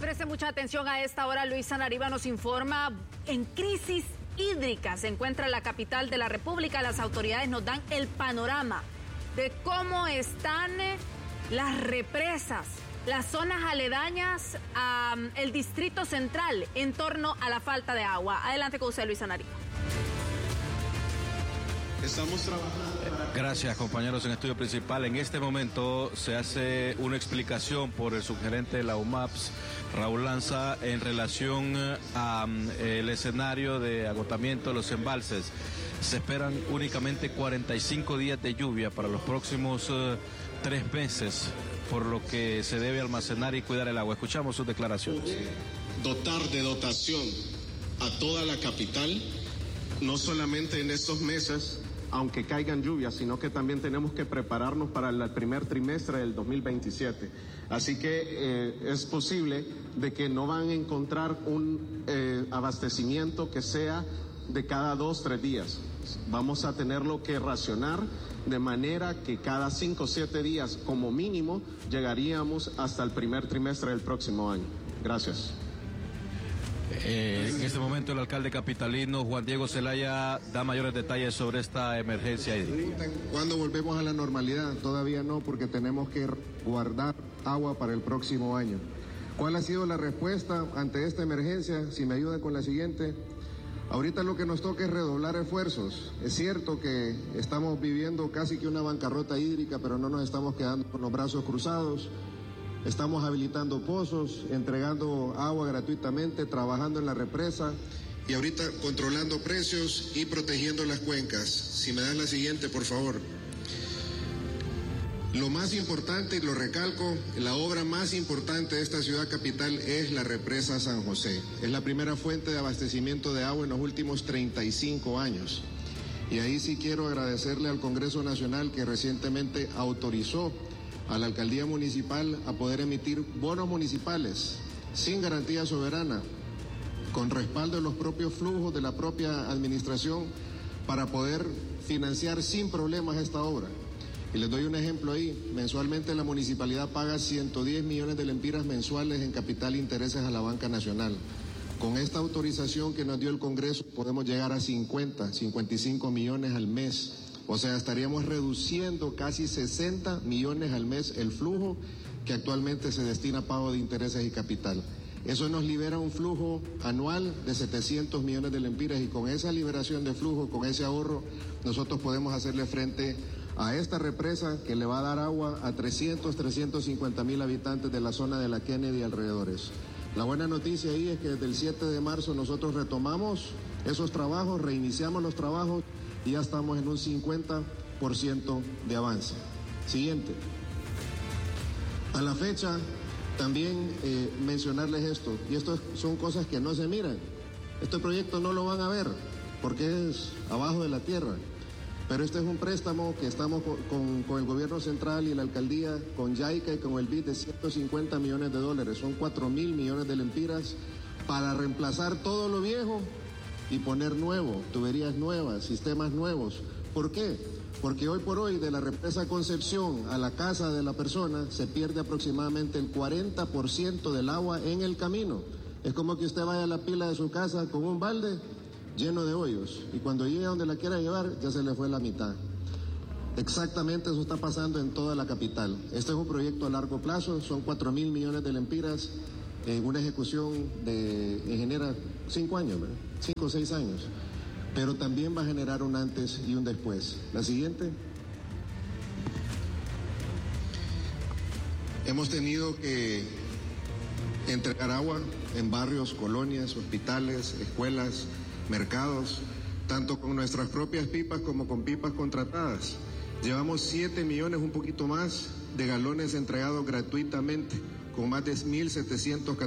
Preste mucha atención a esta hora. Luis Sanariva nos informa. En crisis hídrica se encuentra la capital de la República. Las autoridades nos dan el panorama de cómo están las represas, las zonas aledañas al Distrito Central en torno a la falta de agua. Adelante con usted, Luis Sanariva. Estamos trabajando. Gracias, compañeros. En estudio principal, en este momento se hace una explicación por el subgerente de la UMAPS, Raúl Lanza, en relación al escenario de agotamiento de los embalses. Se esperan únicamente 45 días de lluvia para los próximos 3 meses, por lo que se debe almacenar y cuidar el agua. Escuchamos sus declaraciones. Dotar de dotación a toda la capital, no solamente en estos meses, aunque caigan lluvias, sino que también tenemos que prepararnos para el primer trimestre del 2027. Así que es posible de que no van a encontrar un abastecimiento que sea de cada 2-3 días. Vamos a tenerlo que racionar de manera que cada 5 o 7 días como mínimo llegaríamos hasta el primer trimestre del próximo año. Gracias. En este momento el alcalde capitalino Juan Diego Zelaya da mayores detalles sobre esta emergencia hídrica. ¿Cuándo volvemos a la normalidad? Todavía no, porque tenemos que guardar agua para el próximo año. ¿Cuál ha sido la respuesta ante esta emergencia? Si me ayudan con la siguiente. Ahorita lo que nos toca es redoblar esfuerzos. Es cierto que estamos viviendo casi que una bancarrota hídrica, pero no nos estamos quedando con los brazos cruzados. Estamos habilitando pozos, entregando agua gratuitamente, trabajando en la represa. Y ahorita controlando precios y protegiendo las cuencas. Si me dan la siguiente, por favor. Lo más importante, y lo recalco, la obra más importante de esta ciudad capital es la represa San José. Es la primera fuente de abastecimiento de agua en los últimos 35 años. Y ahí sí quiero agradecerle al Congreso Nacional que recientemente autorizó a la alcaldía municipal a poder emitir bonos municipales sin garantía soberana, con respaldo de los propios flujos de la propia administración para poder financiar sin problemas esta obra. Y les doy un ejemplo ahí. Mensualmente la municipalidad paga 110 millones de lempiras mensuales en capital e intereses a la banca nacional. Con esta autorización que nos dio el Congreso podemos llegar a 55 millones al mes. O sea, estaríamos reduciendo casi 60 millones al mes el flujo que actualmente se destina a pago de intereses y capital. Eso nos libera un flujo anual de 700 millones de lempiras y con esa liberación de flujo, con ese ahorro, nosotros podemos hacerle frente a esta represa que le va a dar agua a 350 mil habitantes de la zona de la Kennedy y alrededores. La buena noticia ahí es que desde el 7 de marzo nosotros retomamos esos trabajos, reiniciamos los trabajos y ya estamos en un 50% de avance. Siguiente. A la fecha, también mencionarles esto, y esto son cosas que no se miran. Este proyecto no lo van a ver, porque es abajo de la tierra. Pero este es un préstamo que estamos con el gobierno central y la alcaldía, con JICA y con el BID de 150 millones de dólares. Son 4.000 millones de lempiras para reemplazar todo lo viejo y poner nuevo, tuberías nuevas, sistemas nuevos. ¿Por qué? Porque hoy por hoy de la represa Concepción a la casa de la persona se pierde aproximadamente el 40% del agua en el camino. Es como que usted vaya a la pila de su casa con un balde lleno de hoyos y cuando llegue a donde la quiera llevar ya se le fue la mitad. Exactamente eso está pasando en toda la capital. Este es un proyecto a largo plazo, son 4.000 millones de lempiras en una ejecución que genera 5 años, ¿verdad? 5 o 6 años. Pero también va a generar un antes y un después. La siguiente. Hemos tenido que entregar agua en barrios, colonias, hospitales, escuelas, mercados, tanto con nuestras propias pipas como con pipas contratadas. Llevamos 7 millones, un poquito más, de galones entregados gratuitamente, con más de 1.700